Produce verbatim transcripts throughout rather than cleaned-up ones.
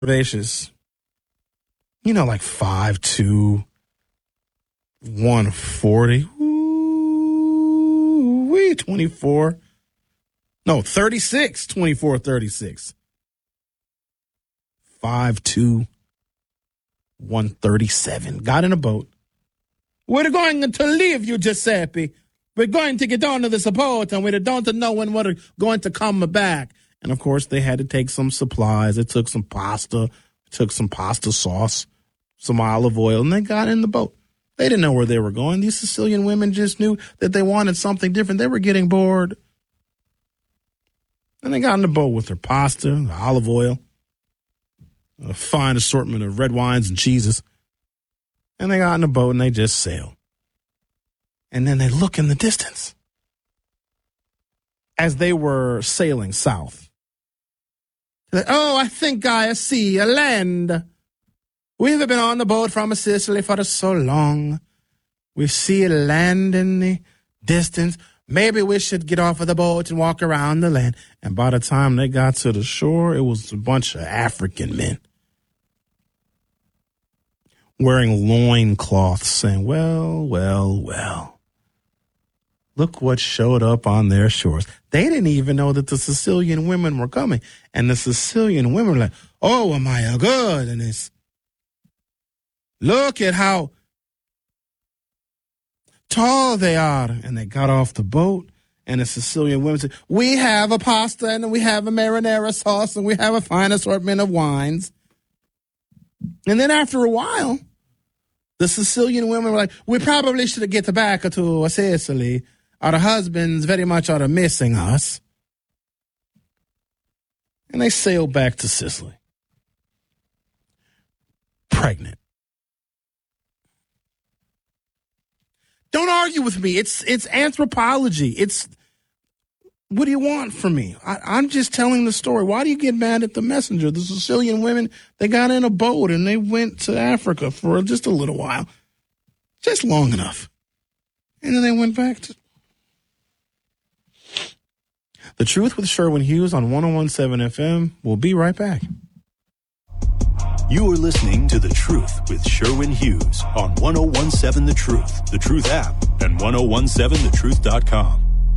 curvaceous. You know, like five two, one forty. Ooh, wee, twenty-four. No, thirty-six, twenty-four, thirty-six. five two, one thirty-seven. Got in a boat. We're going to leave you, Giuseppe. We're going to get on to this boat, and we don't know when we're going to come back. And, of course, they had to take some supplies. They took some pasta, took some pasta sauce, some olive oil, and they got in the boat. They didn't know where they were going. These Sicilian women just knew that they wanted something different. They were getting bored. And they got in the boat with their pasta, olive oil, a fine assortment of red wines and cheeses. And they got in the boat and they just sailed. And then they look in the distance as they were sailing south. Like, oh, I think I see a land. We've been on the boat from Sicily for so long. We see a land in the distance. Maybe we should get off of the boat and walk around the land. And by the time they got to the shore, it was a bunch of African men wearing loincloths saying, well, well, well. Look what showed up on their shores. They didn't even know that the Sicilian women were coming. And the Sicilian women were like, oh, my goodness. Look at how tall they are. And they got off the boat. And the Sicilian women said, we have a pasta and we have a marinara sauce and we have a fine assortment of wines. And then after a while, the Sicilian women were like, we probably should get back to Sicily. Our husbands very much are missing us. And they sailed back to Sicily. Pregnant. Don't argue with me. It's it's anthropology. It's, what do you want from me? I, I'm just telling the story. Why do you get mad at the messenger? The Sicilian women, they got in a boat and they went to Africa for just a little while. Just long enough. And then they went back to... The Truth with Sherwin Hughes on one oh one point seven F M. We'll be right back. You are listening to The Truth with Sherwin Hughes on one oh one point seven The Truth, The Truth app, and ten seventeen the truth dot com.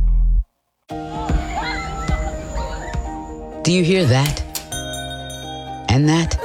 Do you hear that? And that?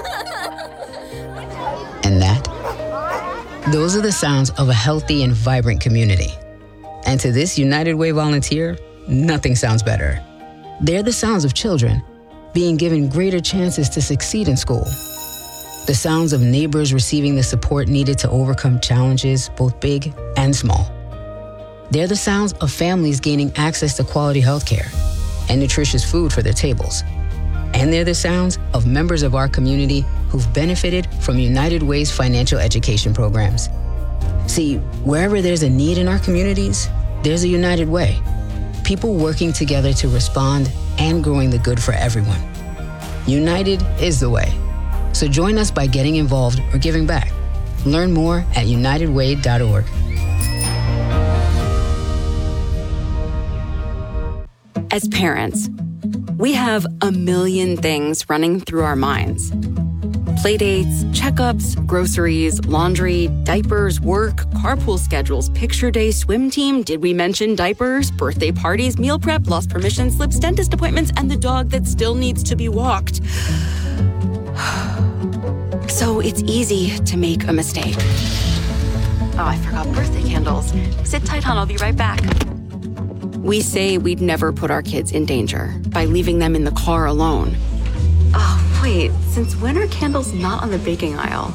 And that? Those are the sounds of a healthy and vibrant community. And to this United Way volunteer, nothing sounds better. They're the sounds of children being given greater chances to succeed in school. The sounds of neighbors receiving the support needed to overcome challenges, both big and small. They're the sounds of families gaining access to quality health care and nutritious food for their tables. And they're the sounds of members of our community who've benefited from United Way's financial education programs. See, wherever there's a need in our communities, there's a United Way. People working together to respond and growing the good for everyone. United is the way. So join us by getting involved or giving back. Learn more at united way dot org. As parents, we have a million things running through our minds. Playdates, checkups, groceries, laundry, diapers, work, carpool schedules, picture day, swim team, did we mention diapers, birthday parties, meal prep, lost permission slips, dentist appointments, and the dog that still needs to be walked. So it's easy to make a mistake. Oh, I forgot birthday candles. Sit tight, hon, I'll be right back. We say we'd never put our kids in danger by leaving them in the car alone. Oh, wait, since when are candles not on the baking aisle?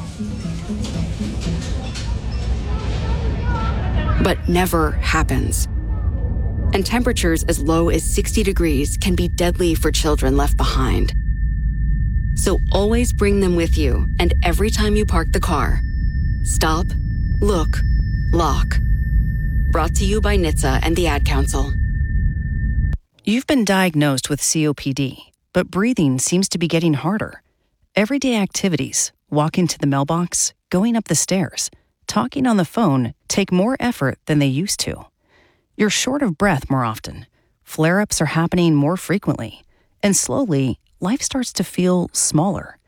But never happens. And temperatures as low as sixty degrees can be deadly for children left behind. So always bring them with you, and every time you park the car, stop, look, lock. Brought to you by N H T S A and the Ad Council. You've been diagnosed with C O P D, but breathing seems to be getting harder. Everyday activities, walking to the mailbox, going up the stairs, talking on the phone take more effort than they used to. You're short of breath more often. Flare-ups are happening more frequently. And slowly, life starts to feel smaller.